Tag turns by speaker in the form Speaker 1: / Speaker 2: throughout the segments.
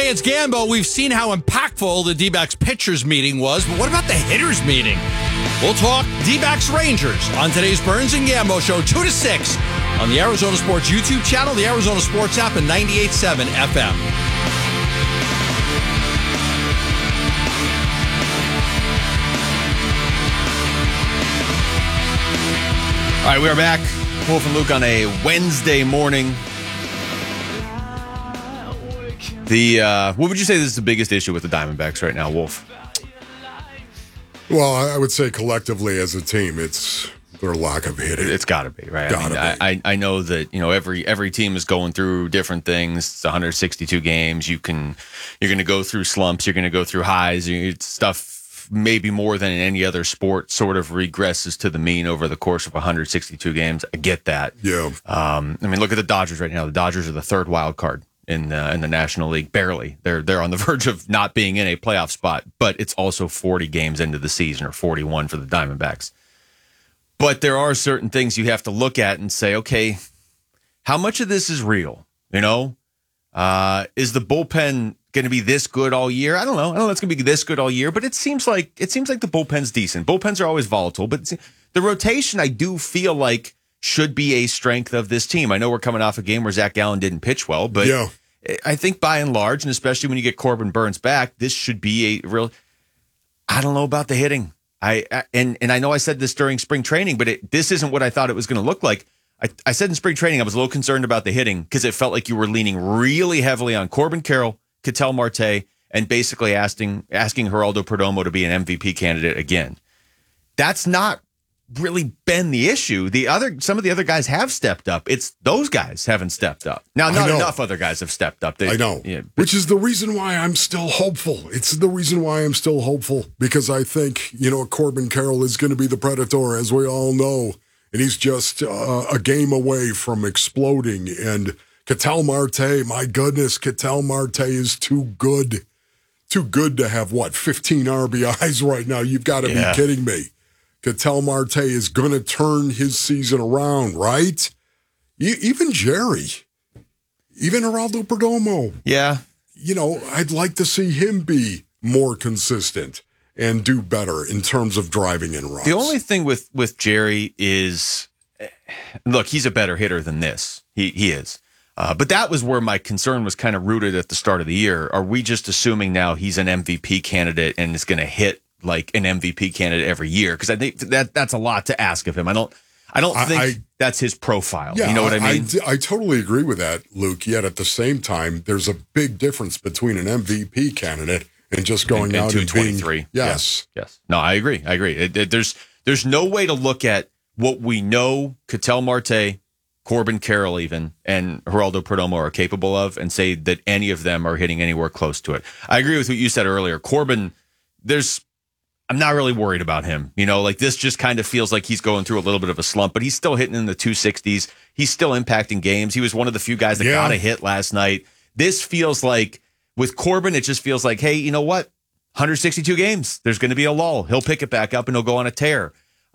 Speaker 1: it's Gambo. We've seen how impactful the D-backs pitchers meeting was, but what about the hitters meeting? We'll talk D-backs Rangers on today's Burns and Gambo show, 2 to 6 on the Arizona Sports YouTube channel, the Arizona Sports app, and 98.7 FM.
Speaker 2: All right, we are back. Wolf and Luke on a Wednesday morning. What would you say is the biggest issue with the Diamondbacks right now, Wolf?
Speaker 3: Well, I would say collectively as a team, it's their lack of hitting.
Speaker 2: It's got to be, right?
Speaker 3: Be.
Speaker 2: I know that, every team is going through different things. It's 162 games. You're going to go through slumps. You're going to go through highs. Stuff maybe more than in any other sport sort of regresses to the mean over the course of 162 games. I get that.
Speaker 3: Yeah.
Speaker 2: Look at the Dodgers right now. The Dodgers are the third wild card in the National League. Barely. They're on the verge of not being in a playoff spot, but it's also 40 games into the season, or 41 for the Diamondbacks. But there are certain things you have to look at and say, okay, how much of this is real? Is the bullpen going to be this good all year? I don't know it's going to be this good all year, but it seems like the bullpen's decent. Bullpens are always volatile, but the rotation, I do feel like, should be a strength of this team. I know we're coming off a game where Zach Gallen didn't pitch well, but yeah. I think by and large, and especially when you get Corbin Burns back, this should be a real. I don't know about the hitting. And I know I said this during spring training, but this isn't what I thought it was going to look like. I said in spring training I was a little concerned about the hitting because it felt like you were leaning really heavily on Corbin Carroll, Ketel Marte, and basically asking Geraldo Perdomo to be an MVP candidate again. That's not really been the issue. Some of the other guys have stepped up. It's those guys haven't stepped up. Now, not enough other guys have stepped up.
Speaker 3: I know. Yeah, which is the reason why I'm still hopeful. It's the reason why I'm still hopeful, because I think, Corbin Carroll is going to be the Predator, as we all know, and he's just a game away from exploding. And Ketel Marte, my goodness, Ketel Marte is too good. Too good to have, 15 RBIs right now? You've got to be kidding me. Ketel Marte is going to turn his season around, right? Even Jerry, even Geraldo Perdomo.
Speaker 2: Yeah.
Speaker 3: I'd like to see him be more consistent and do better in terms of driving in runs.
Speaker 2: The only thing with Jerry is, look, he's a better hitter than this. He is. But that was where my concern was kind of rooted at the start of the year. Are we just assuming now he's an MVP candidate and is going to hit like an MVP candidate every year? Because I think that's a lot to ask of him. I don't think that's his profile.
Speaker 3: Yeah,
Speaker 2: you know what I mean?
Speaker 3: I totally agree with that, Luke. Yet at the same time, there's a big difference between an MVP candidate and just going out and being
Speaker 2: 223.
Speaker 3: Yes.
Speaker 2: No, I agree. There's no way to look at what we know Ketel Marte, Corbin Carroll even, and Geraldo Perdomo are capable of and say that any of them are hitting anywhere close to it. I agree with what you said earlier. Corbin, I'm not really worried about him. This just kind of feels like he's going through a little bit of a slump, but he's still hitting in the 260s. He's still impacting games. He was one of the few guys that got a hit last night. This feels like, with Corbin, it just feels like, hey, you know what? 162 games. There's going to be a lull. He'll pick it back up and he'll go on a tear.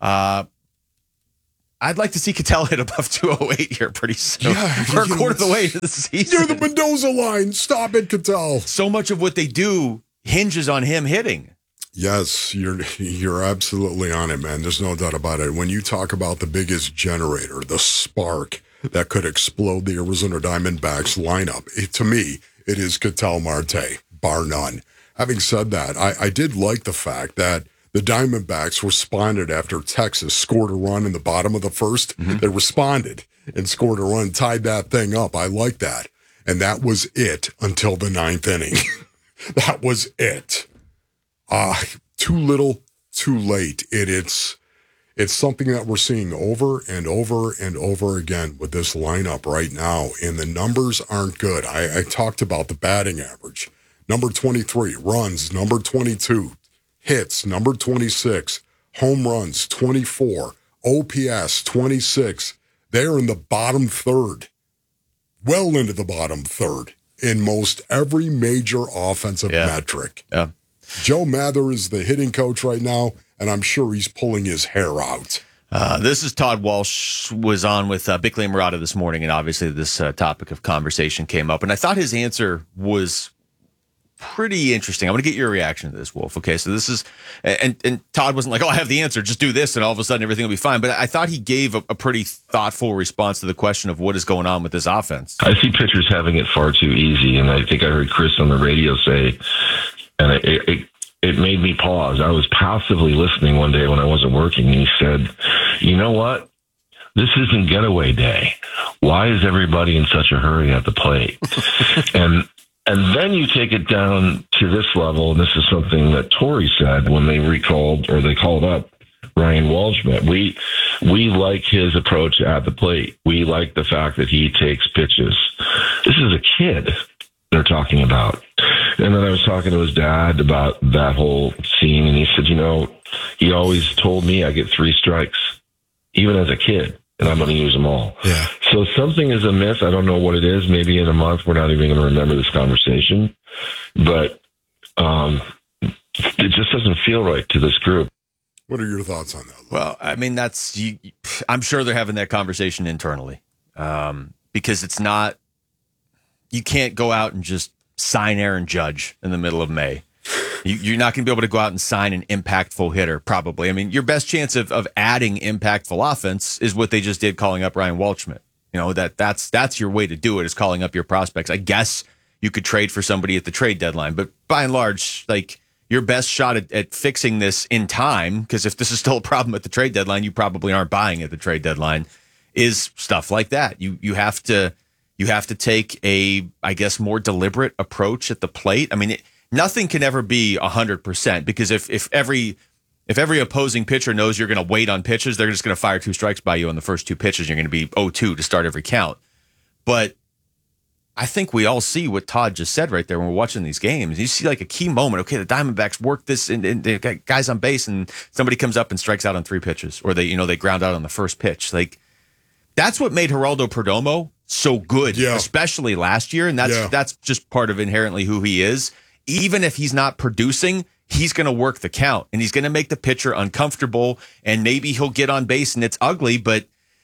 Speaker 2: I'd like to see Ketel hit above 208 here pretty soon.
Speaker 3: Yeah,
Speaker 2: we're a quarter of the way to the season.
Speaker 3: You're the Mendoza line. Stop it, Ketel.
Speaker 2: So much of what they do hinges on him hitting.
Speaker 3: Yes, you're absolutely on it, man. There's no doubt about it. When you talk about the biggest generator, the spark that could explode the Arizona Diamondbacks lineup, to me, it is Ketel Marte, bar none. Having said that, I did like the fact that the Diamondbacks responded after Texas scored a run in the bottom of the first. Mm-hmm. They responded and scored a run, tied that thing up. I like that. And that was it until the ninth inning. That was it. Too little, too late. It's something that we're seeing over and over and over again with this lineup right now, and the numbers aren't good. I talked about the batting average. Number 23, runs. Number 22, hits. Number 26, home runs, 24. OPS, 26. They're in the bottom third, well into the bottom third in most every major offensive metric.
Speaker 2: Yeah.
Speaker 3: Joe Mather is the hitting coach right now, and I'm sure he's pulling his hair out.
Speaker 2: This is Todd Walsh, was on with Bickley and Murata this morning, and obviously this topic of conversation came up. And I thought his answer was pretty interesting. I want to get your reaction to this, Wolf. Okay, so this is, and Todd wasn't like, oh, I have the answer, just do this, and all of a sudden everything will be fine. But I thought he gave a pretty thoughtful response to the question of what is going on with this offense.
Speaker 4: I see pitchers having it far too easy, and I think I heard Chris on the radio say, and it made me pause. I was passively listening one day when I wasn't working, and he said, you know what? This isn't getaway day. Why is everybody in such a hurry at the plate? And then you take it down to this level, and this is something that Torrey said when they called up Ryan Waldschmidt. We like his approach at the plate. We like the fact that he takes pitches. This is a kid they're talking about. And then I was talking to his dad about that whole scene, and he said, he always told me I get 3 strikes, even as a kid, and I'm going to use them all.
Speaker 3: Yeah.
Speaker 4: So something is amiss. I don't know what it is. Maybe in a month we're not even going to remember this conversation, but it just doesn't feel right to this group.
Speaker 3: What are your thoughts on that?
Speaker 2: Well, I mean, I'm sure they're having that conversation internally because it's not, you can't go out and just sign Aaron Judge in the middle of May. You're not going to be able to go out and sign an impactful hitter, probably. I mean, your best chance of adding impactful offense is what they just did, calling up Ryan Waldschmidt. That's your way to do it, is calling up your prospects. I guess you could trade for somebody at the trade deadline, but by and large, your best shot at fixing this in time, because if this is still a problem at the trade deadline, you probably aren't buying at the trade deadline, is stuff like that. You have to take a, I guess, more deliberate approach at the plate. I mean, nothing can ever be 100%, because if every opposing pitcher knows you're going to wait on pitches, they're just going to fire 2 strikes by you on the first 2 pitches. You're going to be 0-2 to start every count. But I think we all see what Todd just said right there when we're watching these games. You see a key moment. Okay, the Diamondbacks work this, and they got guys on base, and somebody comes up and strikes out on 3 pitches, or they ground out on the first pitch. That's what made Geraldo Perdomo so good, especially last year, and that's just part of inherently who he is. Even if he's not producing, he's going to work the count, and he's going to make the pitcher uncomfortable, and maybe he'll get on base and it's ugly, but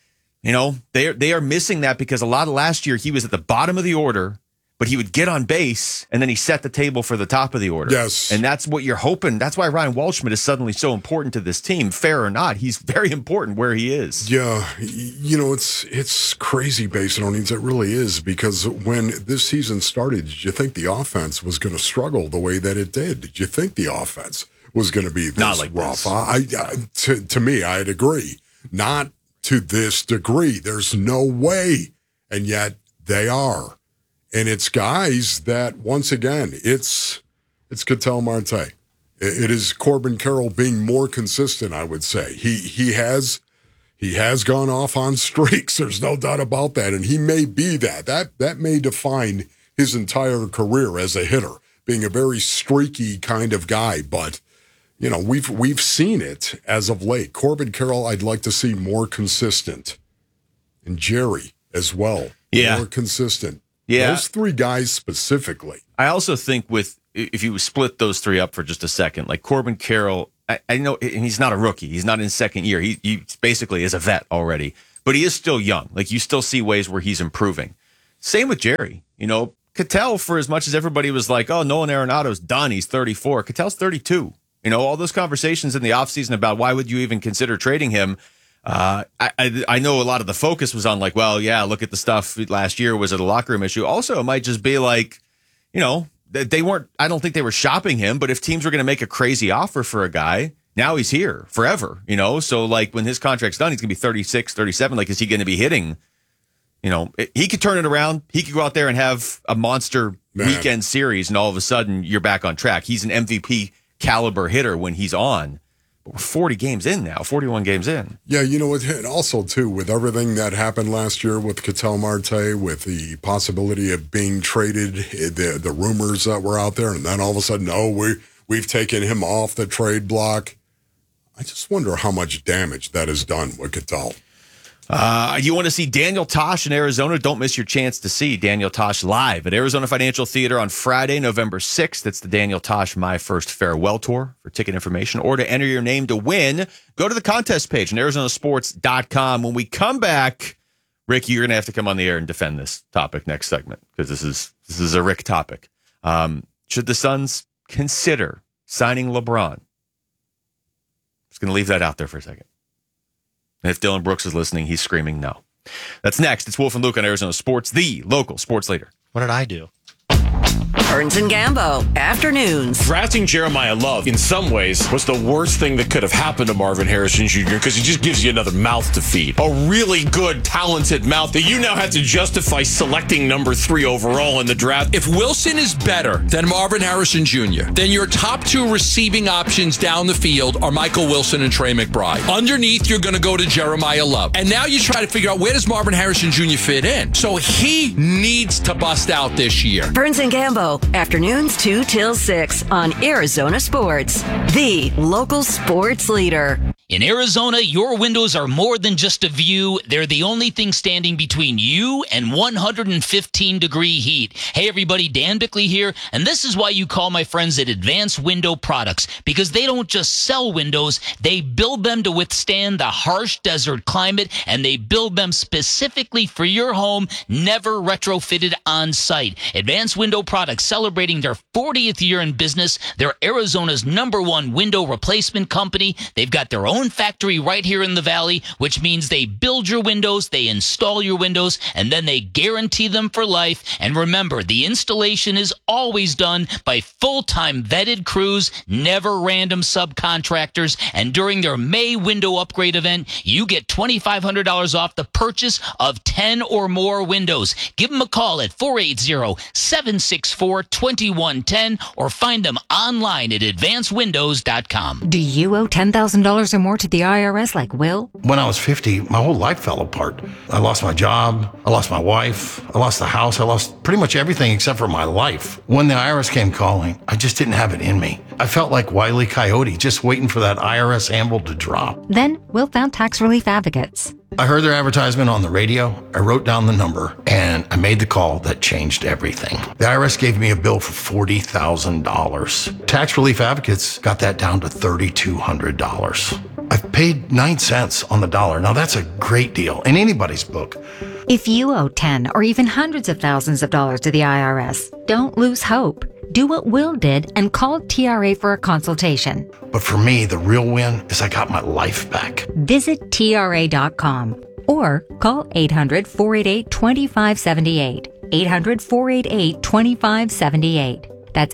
Speaker 2: they are missing that, because a lot of last year he was at the bottom of the order, but he would get on base and then he set the table for the top of the order.
Speaker 3: Yes.
Speaker 2: And that's what you're hoping. That's why Ryan Waldschmidt is suddenly so important to this team. Fair or not, he's very important where he is.
Speaker 3: Yeah. It's crazy based on it. It really is, because when this season started, did you think the offense was going to struggle the way that it did? Did you think the offense was going to be this
Speaker 2: not like
Speaker 3: rough?
Speaker 2: This.
Speaker 3: To me, I'd agree. Not to this degree. There's no way. And yet they are. And it's guys that, once again, it's Ketel Marte. It is Corbin Carroll being more consistent, I would say. He has gone off on streaks. There's no doubt about that. And he may be that. That may define his entire career as a hitter, being a very streaky kind of guy. But we've seen it as of late. Corbin Carroll, I'd like to see more consistent. And Jerry as well.
Speaker 2: Yeah.
Speaker 3: More consistent.
Speaker 2: Yeah.
Speaker 3: Those 3 guys specifically.
Speaker 2: I also think if you split those 3 up for just a second, Corbin Carroll, I know he's not a rookie. He's not in his second year. He basically is a vet already, but he is still young. You still see ways where he's improving. Same with Jerry. Ketel, for as much as everybody was like, oh, Nolan Arenado's done, he's 34. Ketel's 32. All those conversations in the offseason about why would you even consider trading him, I know a lot of the focus was on look at the stuff last year. Was it a locker room issue? Also, it might just be they weren't, I don't think they were shopping him, but if teams were going to make a crazy offer for a guy, now he's here forever, So when his contract's done, he's going to be 36, 37. Is he going to be hitting, he could turn it around. He could go out there and have a monster weekend series, and all of a sudden you're back on track. He's an MVP caliber hitter when he's on. We're 40 games in now, 41 games in.
Speaker 3: Yeah, and also, too, with everything that happened last year with Ketel Marte, with the possibility of being traded, the rumors that were out there, and then all of a sudden, we've taken him off the trade block. I just wonder how much damage that has done with Ketel.
Speaker 2: You want to see Daniel Tosh in Arizona? Don't miss your chance to see Daniel Tosh live at Arizona Financial Theater on Friday, November 6th. That's the Daniel Tosh My First Farewell Tour. For ticket information or to enter your name to win, go to the contest page on ArizonaSports.com. When we come back, Rick, you're going to have to come on the air and defend this topic next segment, because this is a Rick topic. Should the Suns consider signing LeBron? Just going to leave that out there for a second. And if Dylan Brooks is listening, he's screaming no. That's next. It's Wolf and Luke on Arizona Sports, the local sports leader.
Speaker 1: What did I do?
Speaker 5: Burns and Gambo, afternoons.
Speaker 6: Drafting Jeremiah Love, in some ways, was the worst thing that could have happened to Marvin Harrison Jr. because he just gives you another mouth to feed. A really good, talented mouth that you now have to justify selecting number 3 overall in the draft.
Speaker 1: If Wilson is better than Marvin Harrison Jr., then your top 2 receiving options down the field are Michael Wilson and Trey McBride. Underneath, you're going to go to Jeremiah Love. And now you try to figure out, where does Marvin Harrison Jr. fit in? So he needs to bust out this year.
Speaker 5: Burns and Gambo, afternoons 2 till 6 on Arizona Sports, the local sports leader.
Speaker 7: In Arizona, your windows are more than just a view. They're the only thing standing between you and 115-degree heat. Hey, everybody, Dan Bickley here, and this is why you call my friends at Advanced Window Products, because they don't just sell windows, they build them to withstand the harsh desert climate, and they build them specifically for your home, never retrofitted on site. Advanced Window Products, celebrating their 40th year in business. They're Arizona's #1 window replacement company. They've got their own factory right here in the valley, which means they build your windows, they install your windows, and then they guarantee them for life. And remember, the installation is always done by full-time vetted crews, never random subcontractors. And during their May window upgrade event, you get $2,500 off the purchase of 10 or more windows. Give them a call at 480-764-2110 or find them online at advancedwindows.com.
Speaker 8: Do you owe $10,000 or more to the IRS like Will?
Speaker 9: When I was 50, my whole life fell apart. I lost my job, I lost my wife, I lost the house, I lost pretty much everything except for my life. When the IRS came calling, I just didn't have it in me. I felt like Wile E. Coyote, just waiting for that IRS anvil to drop.
Speaker 8: Then Will found Tax Relief Advocates.
Speaker 9: I heard their advertisement on the radio, I wrote down the number, and I made the call that changed everything. The IRS gave me a bill for $40,000. Tax Relief Advocates got that down to $3,200. I've paid 9 cents on the dollar. Now that's a great deal in anybody's book.
Speaker 8: If you owe 10 or even hundreds of thousands of dollars to the IRS, don't lose hope. Do what Will did and call TRA for a consultation.
Speaker 9: But for me, the real win is I got my life back.
Speaker 8: Visit TRA.com or call 800-488-2578. 800-488-2578. That's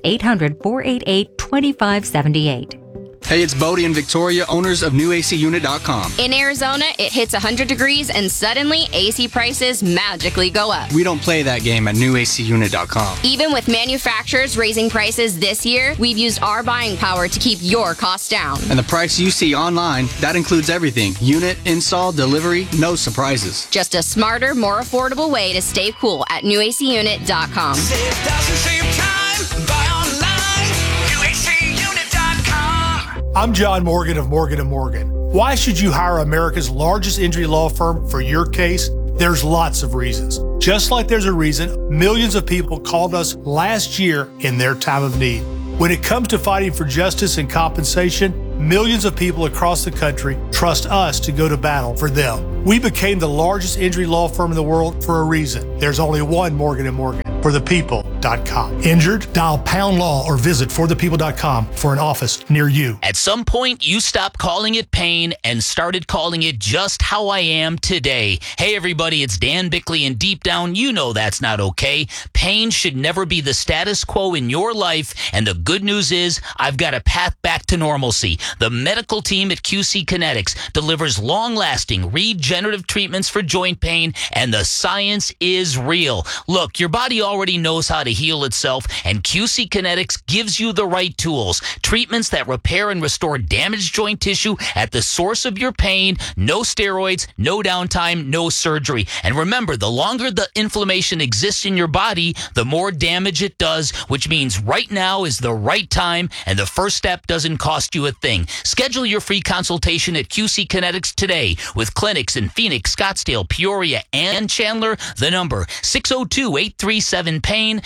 Speaker 8: 800-488-2578.
Speaker 10: Hey, it's Bodie and Victoria, owners of NewACUnit.com.
Speaker 11: In Arizona, it hits 100 degrees and suddenly AC prices magically go up.
Speaker 10: We don't play that game at NewACUnit.com.
Speaker 11: Even with manufacturers raising prices this year, we've used our buying power to keep your costs down.
Speaker 10: And the price you see online, that includes everything. Unit, install, delivery, no surprises.
Speaker 11: Just a smarter, more affordable way to stay cool at NewACUnit.com.
Speaker 12: Save thousands, save time, buy online, NewACUnit.com.
Speaker 13: I'm John Morgan of Morgan & Morgan. Why should you hire America's largest injury law firm for your case? There's lots of reasons. Just like there's a reason millions of people called us last year in their time of need. When it comes to fighting for justice and compensation, millions of people across the country trust us to go to battle for them. We became the largest injury law firm in the world for a reason. There's only one Morgan & Morgan. ForThePeople.com. Injured? Dial pound law or visit ForThePeople.com for an office near you.
Speaker 7: At some point, you stopped calling it pain and started calling it just how I am today. Hey, everybody, it's Dan Bickley, and deep down, you know that's not okay. Pain should never be the status quo in your life, and the good news is I've got a path back to normalcy. The medical team at QC Kinetics delivers long-lasting regenerative treatments for joint pain, and the science is real. Look, your body already knows how to heal itself, and QC Kinetics gives you the right tools. Treatments that repair and restore damaged joint tissue at the source of your pain. No steroids, no downtime, no surgery. And remember, the longer the inflammation exists in your body, the more damage it does, which means right now is the right time, and the first step doesn't cost you a thing. Schedule your free consultation at QC Kinetics today with clinics in Phoenix, Scottsdale, Peoria, and Chandler. The number 602-837-PAIN,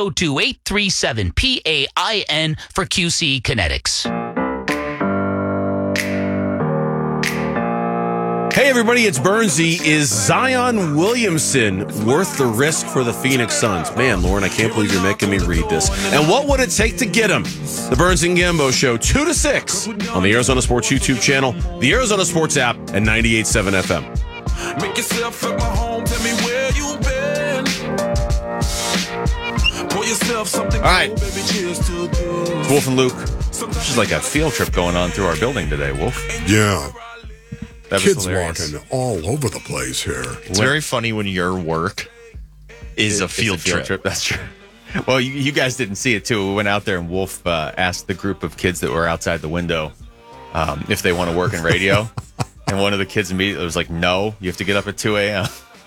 Speaker 7: 602-837-PAIN for QC Kinetics.
Speaker 6: Hey, everybody, it's Bernsey. Is Zion Williamson worth the risk for the Phoenix Suns? Man, Lauren, I can't believe you're making me read this. And what would it take to get him? The Burns and Gambo Show, 2 to 6 on the Arizona Sports YouTube channel, the Arizona Sports app, and 98.7 FM.
Speaker 12: Make yourself at my home. Tell me where you been. Pour yourself something.
Speaker 2: All right.
Speaker 12: cold, baby. Cheers to this.
Speaker 2: Wolf and Luke. This is like a field trip going on through our building today, Wolf.
Speaker 3: Yeah.
Speaker 2: That was
Speaker 3: Kids
Speaker 2: hilarious.
Speaker 3: walking all over the place here.
Speaker 14: It's very funny when your work is a field trip.
Speaker 2: That's true. Well, you guys didn't see it, too. We went out there, and Wolf asked the group of kids that were outside the window if they want to work in radio. And one of the kids immediately was like, no, you have to get up at 2 a.m.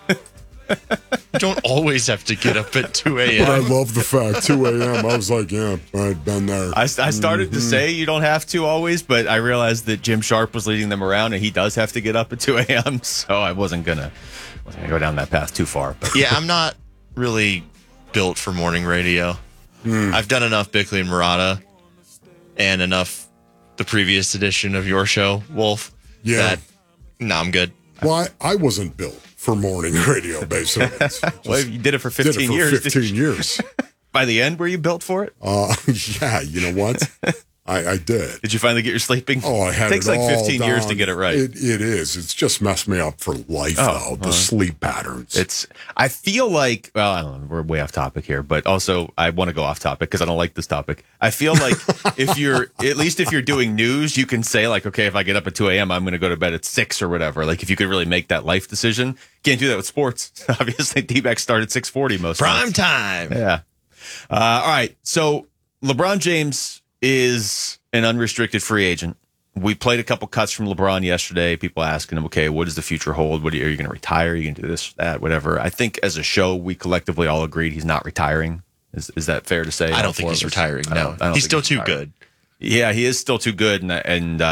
Speaker 14: You don't always have to get up at 2
Speaker 3: But I
Speaker 14: a.m.
Speaker 3: love the fact 2 a.m. I was like, yeah, I've been there.
Speaker 2: I started to say you don't have to always, but I realized that Jim Sharp was leading them around, and he does have to get up at 2 a.m., so I wasn't gonna go down that path too far. But.
Speaker 14: Yeah, I'm not really built for morning radio. I've done enough Bickley and Murata and enough the previous edition of your show, Wolf.
Speaker 3: Yeah.
Speaker 14: No, I'm good.
Speaker 3: Well, I wasn't built for morning radio, basically.
Speaker 2: Well, you did it for 15 years.
Speaker 3: 15 years.
Speaker 2: By the end, were you built for it?
Speaker 3: Yeah, you know what? I did.
Speaker 2: Did you finally get your sleeping?
Speaker 3: Oh, I had
Speaker 2: it takes
Speaker 3: it
Speaker 2: like
Speaker 3: all
Speaker 2: 15 years to
Speaker 3: down.
Speaker 2: get it right.
Speaker 3: It is. It's just messed me up for life, though. The sleep patterns.
Speaker 2: I feel like, well, I don't know, we're way off topic here, but also I want to go off topic because I don't like this topic. I feel like if you're doing news, you can say like, okay, if I get up at 2 a.m., I'm going to go to bed at 6 or whatever. Like if you could really make that life decision, can't do that with sports. Obviously, D-backs start at 6:40 most
Speaker 14: Prime
Speaker 2: nights.
Speaker 14: time.
Speaker 2: Yeah. All right. So LeBron James is an unrestricted free agent. We played a couple cuts from LeBron yesterday. People asking him, okay, what does the future hold? Are you going to retire? Are you going to do this, that, whatever? I think as a show, we collectively all agreed he's not retiring. Is that fair to say?
Speaker 14: I don't think he's retiring. No,
Speaker 2: I don't
Speaker 14: he's
Speaker 2: think
Speaker 14: still too good.
Speaker 2: Yeah, he is still too good. And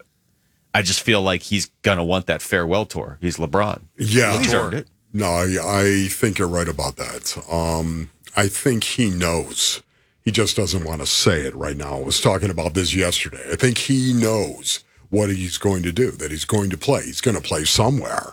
Speaker 2: I just feel like he's going to want that farewell tour. He's LeBron.
Speaker 3: Yeah.
Speaker 2: He's earned it.
Speaker 3: No, I think you're right about that. I think he knows. He just doesn't want to say it right now. I was talking about this yesterday. I think he knows what he's going to do, that he's going to play. He's going to play somewhere.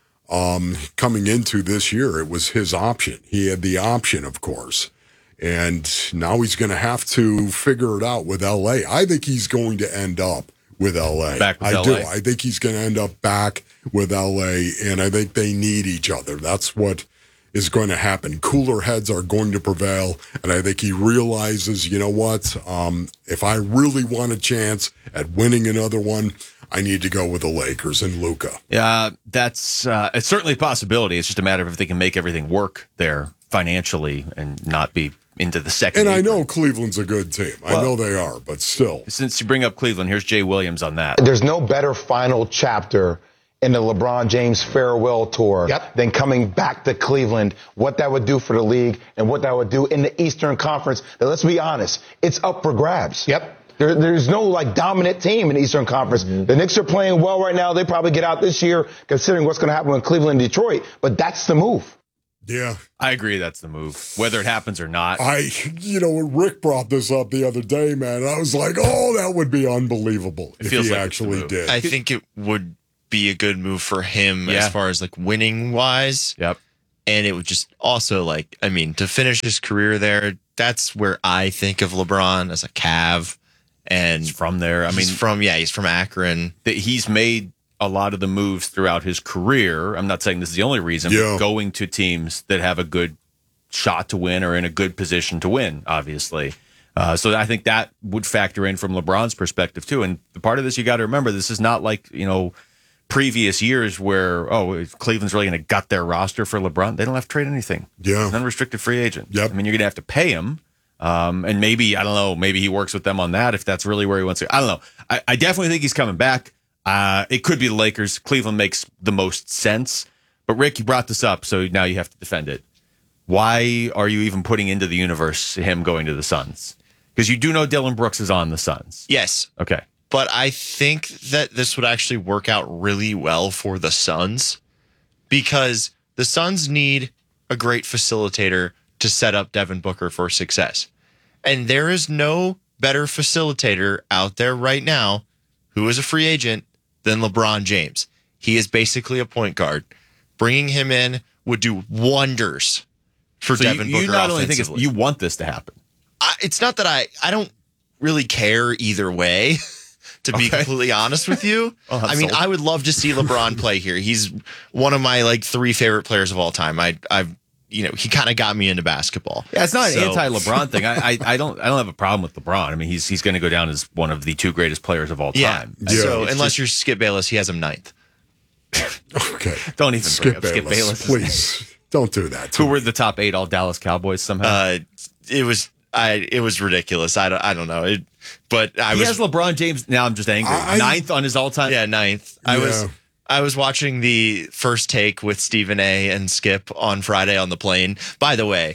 Speaker 3: Coming into this year, it was his option. He had the option, of course. And now he's going to have to figure it out with L.A. I think he's going to end up with L.A.
Speaker 2: Back with
Speaker 3: I
Speaker 2: LA.
Speaker 3: do. I think he's going to end up back with L.A., and I think they need each other. That's what is going to happen. Cooler heads are going to prevail, and I think he realizes, you know what, if I really want a chance at winning another one, I need to go with the Lakers and Luka.
Speaker 2: Yeah, that's it's certainly a possibility. It's just a matter of if they can make everything work there financially and not be into the second.
Speaker 3: And I
Speaker 2: apron.
Speaker 3: know Cleveland's a good team. I know they are, but still.
Speaker 2: Since you bring up Cleveland, here's Jay Williams on that.
Speaker 15: There's no better final chapter in the LeBron James farewell tour than coming back to Cleveland, what that would do for the league and what that would do in the Eastern Conference. Now, let's be honest, it's up for grabs. There's no like dominant team in the Eastern Conference. The Knicks are playing well right now. They probably get out this year considering what's going to happen with Cleveland and Detroit, but that's the move.
Speaker 3: Yeah.
Speaker 2: I agree that's the move, whether it happens or not.
Speaker 3: When Rick brought this up the other day, man, I was like, oh, that would be unbelievable if he actually did.
Speaker 14: I think it would be a good move for him as far as like winning wise.
Speaker 2: Yep.
Speaker 14: And it would just also to finish his career there, that's where I think of LeBron as a Cav. And
Speaker 2: he's from there.
Speaker 14: He's from Akron.
Speaker 2: He's made a lot of the moves throughout his career. I'm not saying this is the only reason, but going to teams that have a good shot to win or in a good position to win, obviously. So I think that would factor in from LeBron's perspective too. And the part of this you got to remember, this is not like, previous years where, if Cleveland's really going to gut their roster for LeBron, they don't have to trade anything.
Speaker 3: Yeah.
Speaker 2: He's an unrestricted free agent.
Speaker 3: Yep.
Speaker 2: I mean, you're going to have to pay him. And maybe, I don't know, maybe he works with them on that if that's really where he wants to. I don't know. I definitely think he's coming back. It could be the Lakers. Cleveland makes the most sense. But Rick, you brought this up, so now you have to defend it. Why are you even putting into the universe him going to the Suns? Because you do know Dylan Brooks is on the Suns.
Speaker 14: Yes.
Speaker 2: Okay.
Speaker 14: But I think that this would actually work out really well for the Suns because the Suns need a great facilitator to set up Devin Booker for success. And there is no better facilitator out there right now who is a free agent than LeBron James. He is basically a point guard. Bringing him in would do wonders for Devin Booker.
Speaker 2: You not only think
Speaker 14: offensively.
Speaker 2: you want this to happen.
Speaker 14: It's not that I don't really care either way, to be completely honest with you. I mean, I would love to see LeBron play here. He's one of my 3 favorite players of all time. He kind of got me into basketball.
Speaker 2: Yeah, it's not an anti-LeBron thing. I don't have a problem with LeBron. I mean, he's going to go down as one of the 2 greatest players of all time.
Speaker 14: Yeah. So unless you're Skip Bayless, he has him 9th.
Speaker 3: Okay.
Speaker 2: Don't even
Speaker 3: Skip
Speaker 2: bring up Skip Bayless.
Speaker 3: Please don't do that.
Speaker 2: Who were the top 8 all Dallas Cowboys somehow?
Speaker 14: It was ridiculous. I don't know. He
Speaker 2: has LeBron James. Now I'm just angry. 9th on his all-time.
Speaker 14: Yeah, 9th. I was watching the First Take with Stephen A. and Skip on Friday on the plane. By the way,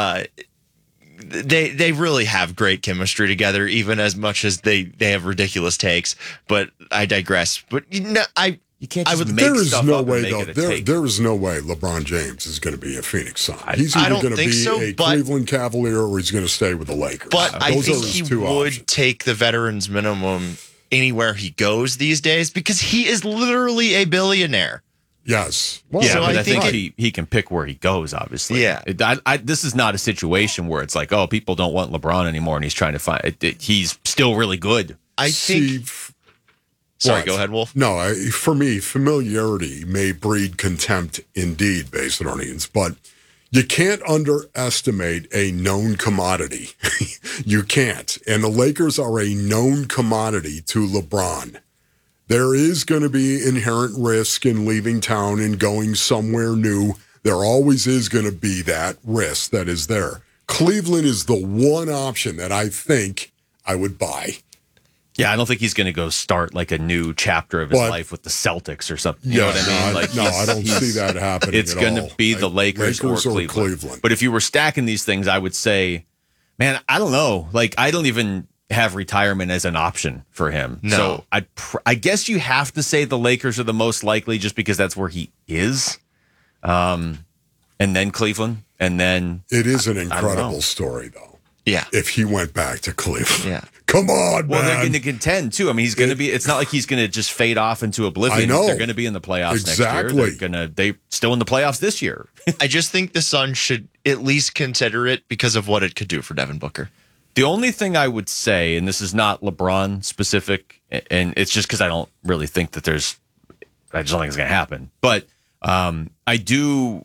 Speaker 14: they really have great chemistry together, even as much as they have ridiculous takes. But I digress. But
Speaker 2: you can't just make
Speaker 3: there is
Speaker 2: stuff
Speaker 3: no
Speaker 2: up
Speaker 3: way,
Speaker 2: and make
Speaker 3: though.
Speaker 2: it a take.
Speaker 3: There is no way LeBron James is going to be a Phoenix Sun. He's either going to be a Cleveland Cavalier or he's going to stay with the Lakers.
Speaker 14: But I think he would take the veterans minimum anywhere he goes these days because he is literally a billionaire.
Speaker 3: Yes.
Speaker 2: Well, yeah, so but I think he can pick where he goes, obviously.
Speaker 14: Yeah.
Speaker 2: This is not a situation where it's like, oh, people don't want LeBron anymore and he's trying to find it. He's still really good.
Speaker 14: I think... Sorry, go ahead, Wolf.
Speaker 3: No, for me, familiarity may breed contempt indeed, Basinonians, but you can't underestimate a known commodity. You can't. And the Lakers are a known commodity to LeBron. There is going to be inherent risk in leaving town and going somewhere new. There always is going to be that risk that is there. Cleveland is the one option that I think I would buy.
Speaker 2: Yeah, I don't think he's going to go start a new chapter of his life with the Celtics or something. You know what I mean?
Speaker 3: No, I don't see that happening.
Speaker 2: It's going to be the Lakers or Cleveland. But if you were stacking these things, I would say, man, I don't know. I don't even have retirement as an option for him.
Speaker 14: No.
Speaker 2: So I guess you have to say the Lakers are the most likely just because that's where he is. And then Cleveland. And then
Speaker 3: it is an incredible story, though.
Speaker 14: Yeah.
Speaker 3: If he went back to Cleveland.
Speaker 14: Yeah.
Speaker 3: Come on,
Speaker 2: well,
Speaker 3: man.
Speaker 2: They're going to contend, too. I mean, he's going to be, it's not like he's going to just fade off into oblivion.
Speaker 3: I know.
Speaker 2: They're going to be in the playoffs next year. They're still in the playoffs this year.
Speaker 14: I just think the Suns should at least consider it because of what it could do for Devin Booker.
Speaker 2: The only thing I would say, and this is not LeBron specific, and it's just because I don't really think that I just don't think it's going to happen. But I do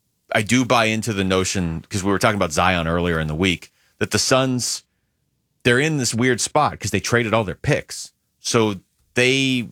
Speaker 2: buy into the notion, because we were talking about Zion earlier in the week, that the Suns, they're in this weird spot because they traded all their picks. So they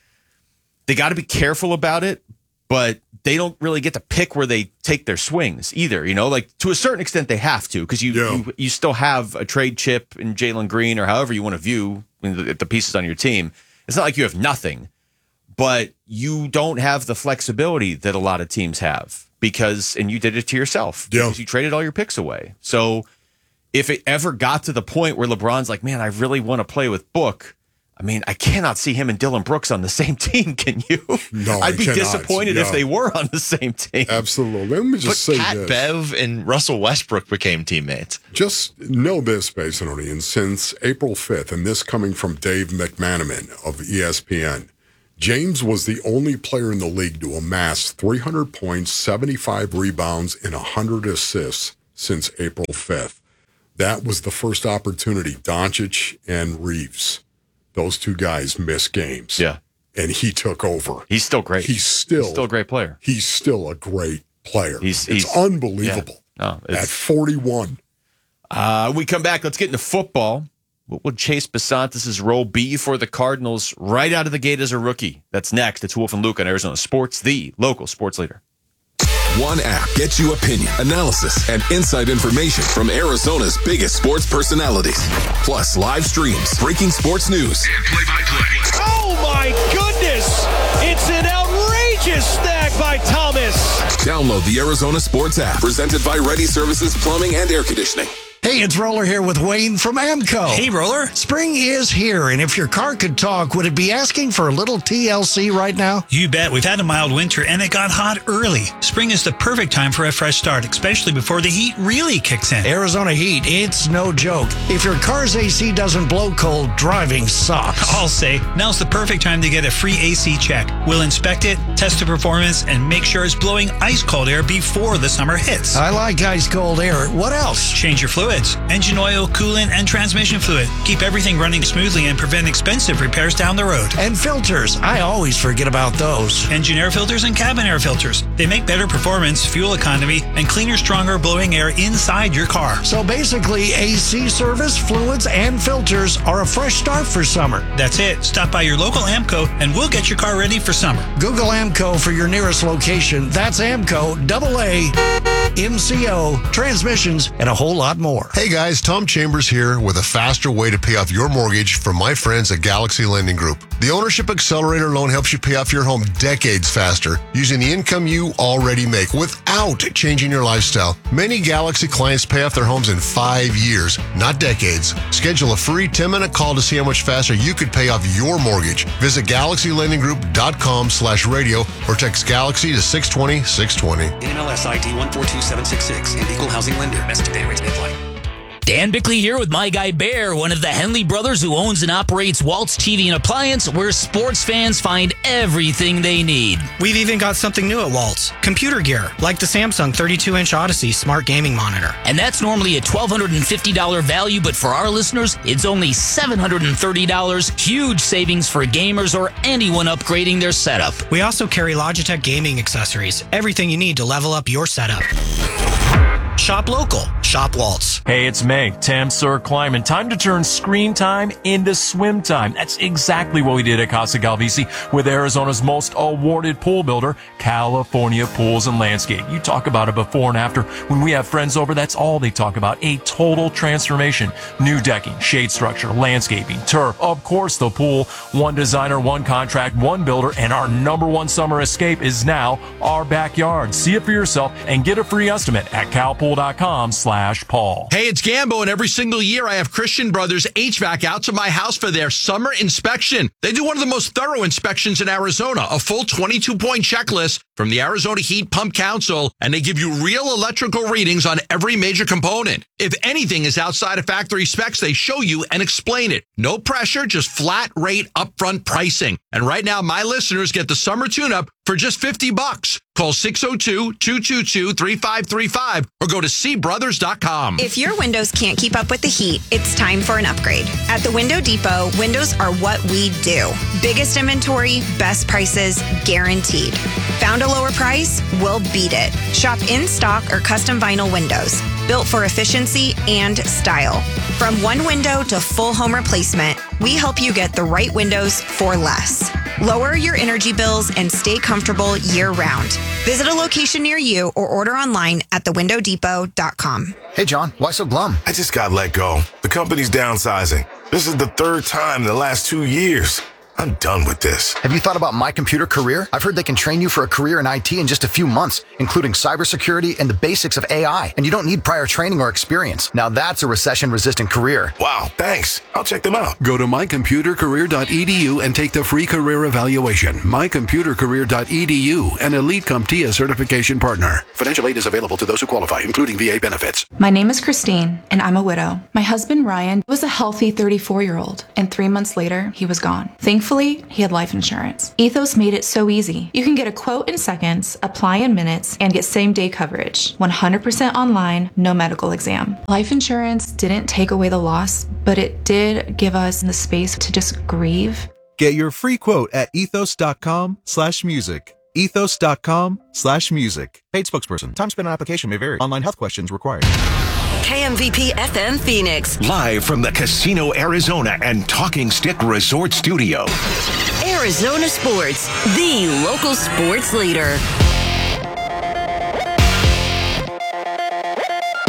Speaker 2: got to be careful about it, but they don't really get to pick where they take their swings either. To a certain extent, they have to, because you still have a trade chip in Jalen Green or however you want to view the pieces on your team. It's not like you have nothing, but you don't have the flexibility that a lot of teams have and you did it to yourself because you traded all your picks away. So if it ever got to the point where LeBron's like, man, I really want to play with Book, I mean, I cannot see him and Dillon Brooks on the same team, can you?
Speaker 3: No,
Speaker 2: I'd be disappointed if they were on the same team.
Speaker 3: Absolutely. Let me just say
Speaker 14: Pat
Speaker 3: this.
Speaker 14: Bev and Russell Westbrook became teammates.
Speaker 3: Just know this, Basinonians, since April 5th, and this coming from Dave McManaman of ESPN, James was the only player in the league to amass 300 points, 75 rebounds, and 100 assists since April 5th. That was the first opportunity. Doncic and Reeves, those two guys missed games.
Speaker 2: Yeah.
Speaker 3: And he took over.
Speaker 2: He's still great.
Speaker 3: He's still
Speaker 2: a great player.
Speaker 3: He's still a great player.
Speaker 2: He's
Speaker 3: unbelievable.
Speaker 2: Yeah. No,
Speaker 3: at 41.
Speaker 2: We come back. Let's get into football. What would Chase Bisontis' role be for the Cardinals right out of the gate as a rookie? That's next. It's Wolf and Luke on Arizona Sports, the local sports leader.
Speaker 16: One app gets you opinion, analysis, and inside information from Arizona's biggest sports personalities. Plus live streams, breaking sports news, and play-by-play.
Speaker 12: Oh my goodness! It's an outrageous snag by Thomas.
Speaker 16: Download the Arizona Sports app, presented by Ready Services Plumbing and Air Conditioning.
Speaker 17: Hey, it's Roller here with Wayne from AMCO.
Speaker 18: Hey, Roller.
Speaker 17: Spring is here, and if your car could talk, would it be asking for a little TLC right now?
Speaker 18: You bet. We've had a mild winter, and it got hot early. Spring is the perfect time for a fresh start, especially before the heat really kicks in.
Speaker 17: Arizona heat, it's no joke. If your car's AC doesn't blow cold, driving sucks.
Speaker 18: I'll say, now's the perfect time to get a free AC check. We'll inspect it, test the performance, and make sure it's blowing ice-cold air before the summer hits.
Speaker 17: I like ice-cold air. What else?
Speaker 18: Change your fluids. Engine oil, coolant, and transmission fluid. Keep everything running smoothly and prevent expensive repairs down the road.
Speaker 17: And filters. I always forget about those.
Speaker 18: Engine air filters and cabin air filters. They make better performance, fuel economy, and cleaner, stronger blowing air inside your car.
Speaker 17: So basically, AC service, fluids, and filters are a fresh start for summer.
Speaker 18: That's it. Stop by your local AMCO and we'll get your car ready for summer.
Speaker 17: Google AMCO for your nearest location. That's AMCO, AA, MCO, transmissions, and a whole lot more.
Speaker 19: Hey guys, Tom Chambers here with a faster way to pay off your mortgage from my friends at Galaxy Lending Group. The Ownership Accelerator loan helps you pay off your home decades faster using the income you already make without changing your lifestyle. Many Galaxy clients pay off their homes in 5 years, not decades. Schedule a free 10-minute call to see how much faster you could pay off your mortgage. Visit GalaxyLendingGroup.com/radio or text Galaxy to 620-620.
Speaker 20: NMLS ID 142766 and Equal Housing Lender. Message data rates may apply.
Speaker 7: Dan Bickley here with my guy Bear, one of the Henley brothers who owns and operates Waltz TV and Appliance, where sports fans find everything they need.
Speaker 21: We've even got something new at Waltz. Computer gear, like the Samsung 32-inch Odyssey smart gaming monitor.
Speaker 7: And that's normally a $1,250 value, but for our listeners, it's only $730. Huge savings for gamers or anyone upgrading their setup.
Speaker 21: We also carry Logitech gaming accessories. Everything you need to level up your setup. Shop local. Shop Waltz.
Speaker 22: Hey, it's May. Tam Sir Climbing. Time to turn screen time into swim time. That's exactly what we did at Casa Galvisi with Arizona's most awarded pool builder, California Pools and Landscape. You talk about a before and after. When we have friends over, that's all they talk about. A total transformation. New decking, shade structure, landscaping, turf, of course the pool. One designer, one contract, one builder, and our #1 summer escape is now our backyard. See it for yourself and get a free estimate at calpool.com/Paul.
Speaker 1: Hey, it's Gambo, and every single year I have Christian Brothers HVAC out to my house for their summer inspection. They do one of the most thorough inspections in Arizona, a full 22-point checklist from the Arizona Heat Pump Council, and they give you real electrical readings on every major component. If anything is outside of factory specs, they show you and explain it. No pressure, just flat rate upfront pricing. And right now, my listeners get the summer tune-up for just $50. Call 602-222-3535 or go to cbrothers.com.
Speaker 23: If your windows can't keep up with the heat, it's time for an upgrade. At the Window Depot, windows are what we do. Biggest inventory, best prices, guaranteed. Found a lower price? We'll beat it. Shop in stock or custom vinyl windows, built for efficiency and style. From one window to full home replacement, we help you get the right windows for less. Lower your energy bills and stay comfortable year-round. Visit a location near you or order online at thewindowdepot.com.
Speaker 24: Hey, John, why so glum?
Speaker 25: I just got let go. The company's downsizing. This is the third time in the last 2 years. I'm done with this.
Speaker 24: Have you thought about My Computer Career? I've heard they can train you for a career in IT in just a few months, including cybersecurity and the basics of AI. And you don't need prior training or experience. Now that's a recession-resistant career.
Speaker 25: Wow, thanks. I'll check them out.
Speaker 26: Go to mycomputercareer.edu and take the free career evaluation. mycomputercareer.edu, an Elite CompTIA certification partner. Financial aid is available to those who qualify, including VA benefits.
Speaker 27: My name is Christine, and I'm a widow. My husband, Ryan, was a healthy 34-year-old, and 3 months later, he was gone. Thankfully, he had life insurance. Ethos made it so easy. You can get a quote in seconds, apply in minutes, and get same-day coverage. 100% online, no medical exam. Life insurance didn't take away the loss, but it did give us the space to just grieve.
Speaker 28: Get your free quote at ethos.com/music. ethos.com/music. Paid spokesperson. Time spent on application may vary. Online health questions required.
Speaker 5: KMVP FM Phoenix.
Speaker 29: Live from the Casino Arizona and Talking Stick Resort Studio.
Speaker 5: Arizona Sports, the local sports leader.
Speaker 14: I'm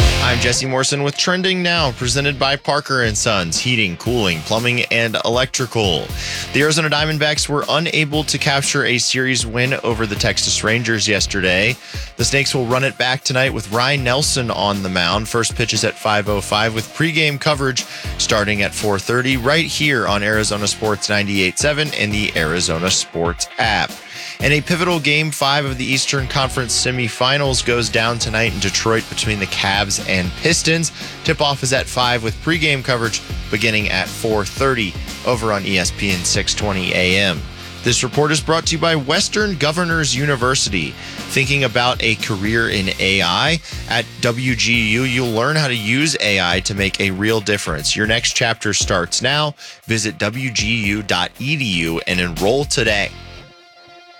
Speaker 14: Jesse Morrison with Trending Now, presented by Parker & Sons, heating, cooling, plumbing, and electrical. The Arizona Diamondbacks were unable to capture a series win over the Texas Rangers yesterday. The Snakes will run it back tonight with Ryan Nelson on the mound. First pitch is at 5:05 with pregame coverage starting at 4:30 right here on Arizona Sports 98.7 and the Arizona Sports app. And a pivotal Game 5 of the Eastern Conference semifinals goes down tonight in Detroit between the Cavs and Pistons. Tip-off is at 5 with pregame coverage beginning at 4:30 over on ESPN 620 AM. This report is brought to you by Western Governors University. Thinking about a career in AI? At WGU, you'll learn how to use AI to make a real difference. Your next chapter starts now. Visit WGU.edu and enroll today.